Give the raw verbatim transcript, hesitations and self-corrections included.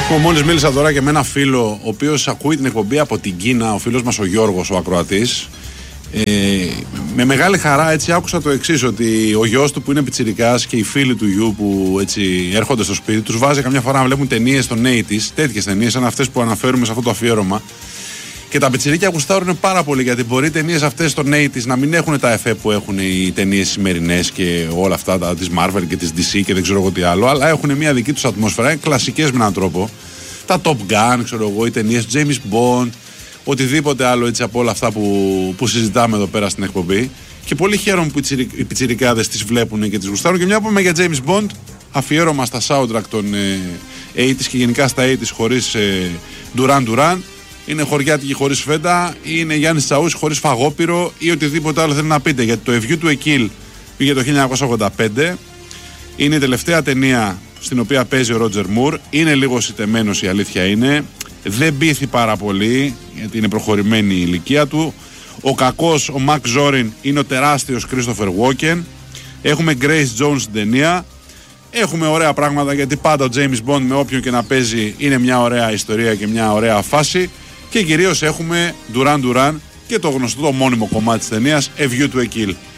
Μόλις μίλησα τώρα και με ένα φίλο ο οποίος ακούει την εκπομπή από την Κίνα, ο φίλος μας ο Γιώργος, ο ακροατής. Ε, με μεγάλη χαρά έτσι άκουσα το εξής, ότι ο γιος του που είναι πιτσιρικάς και οι φίλοι του γιου που έτσι έρχονται στο σπίτι τους βάζει καμιά φορά να βλέπουν ταινίες των ογδόντα, τέτοιες ταινίες σαν αυτές που αναφέρουμε σε αυτό το αφιέρωμα. Και τα πιτσιρίκια γουστάρουν πάρα πολύ, γιατί μπορεί οι ταινίες αυτές των ογδόντα να μην έχουν τα εφέ που έχουν οι ταινίες σημερινές και όλα αυτά τα, της Marvel και της ντι σι και δεν ξέρω εγώ τι άλλο, αλλά έχουν μια δική τους ατμόσφαιρα, κλασικές με έναν τρόπο. Τα Top Gun, ξέρω εγώ, οι ταινίες James Bond, οτιδήποτε άλλο έτσι από όλα αυτά που, που συζητάμε εδώ πέρα στην εκπομπή. Και πολύ χαίρομαι που οι πιτσιρικάδες τις βλέπουν και τις γουστάρουν. Και μια που είμαι για James Bond, αφιέρωμα στα soundtrack των ε, ογδόντα και γενικά στα ογδόντα χωρίς ε, Duran Duran. Είναι χωριάτικη χωρίς φέτα, είναι Γιάννης Τσαούς χωρίς φαγόπυρο ή οτιδήποτε άλλο θέλει να πείτε. Γιατί το A View to a Kill πήγε το χίλια εννιακόσια ογδόντα πέντε. Είναι η τελευταία ταινία στην οποία παίζει ο Ρότζερ Μουρ. Είναι λίγο σιτεμένος, η αλήθεια είναι. Δεν πείθει πάρα πολύ, γιατί είναι προχωρημένη η ηλικία του. Ο κακός, ο Μακ Ζόριν, είναι ο τεράστιος Κρίστοφερ Walken. Έχουμε Grace Jones στην ταινία. Έχουμε ωραία πράγματα, γιατί πάντα ο James Bond με όποιον και να παίζει είναι μια ωραία ιστορία και μια ωραία φάση. Και κυρίως έχουμε Duran Duran και το γνωστό το μόνιμο κομμάτι της ταινίας A View to a Kill.